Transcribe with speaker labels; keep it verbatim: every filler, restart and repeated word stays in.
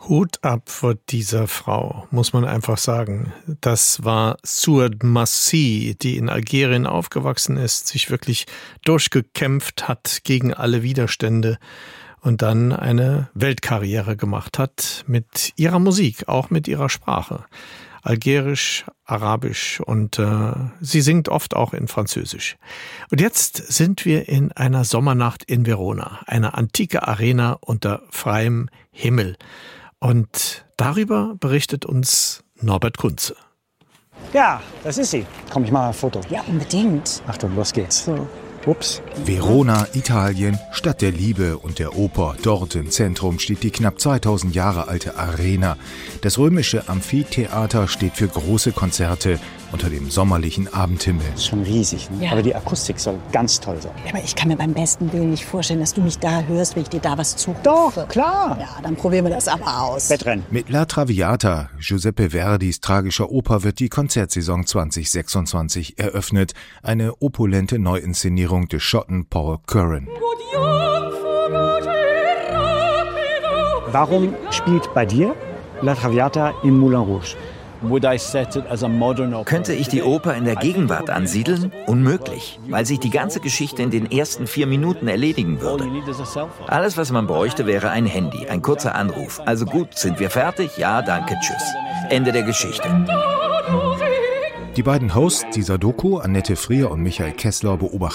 Speaker 1: Hut ab vor dieser Frau, muss man einfach sagen. Das war Suad Massi, die in Algerien aufgewachsen ist, sich wirklich durchgekämpft hat gegen alle Widerstände und dann eine Weltkarriere gemacht hat mit ihrer Musik, auch mit ihrer Sprache. Algerisch, Arabisch und äh, sie singt oft auch in Französisch. Und jetzt sind wir in einer Sommernacht in Verona, einer antike Arena unter freiem Himmel. Und darüber berichtet uns Norbert Kunze.
Speaker 2: Ja, das ist sie. Komm, ich mache ein Foto.
Speaker 3: Ja, unbedingt.
Speaker 2: Achtung, los geht's. So. Ups.
Speaker 4: Verona, Italien, Stadt der Liebe und der Oper. Dort im Zentrum steht die knapp zweitausend Jahre alte Arena. Das römische Amphitheater steht für große Konzerte unter dem sommerlichen Abendhimmel.
Speaker 2: Das ist schon riesig, ne?
Speaker 3: Ja.
Speaker 2: Aber die Akustik soll ganz toll sein.
Speaker 3: Aber ich kann mir beim besten Willen nicht vorstellen, dass du mich da hörst, wenn ich dir da was zurufe.
Speaker 2: Doch, klar.
Speaker 3: Ja, dann probieren wir das aber aus.
Speaker 2: Wettrennen.
Speaker 4: Mit La Traviata, Giuseppe Verdis tragischer Oper, wird die Konzertsaison zwanzig sechsundzwanzig eröffnet. Eine opulente Neuinszenierung des Schotten Paul Curran.
Speaker 2: Warum spielt bei dir La Traviata im Moulin Rouge?
Speaker 5: Könnte ich die Oper in der Gegenwart ansiedeln? Unmöglich, weil sich die ganze Geschichte in den ersten vier Minuten erledigen würde. Alles, was man bräuchte, wäre ein Handy, ein kurzer Anruf. Also gut, sind wir fertig? Ja, danke, tschüss. Ende der Geschichte.
Speaker 4: Die beiden Hosts dieser Doku, Annette Frier und Michael Kessler, beobachten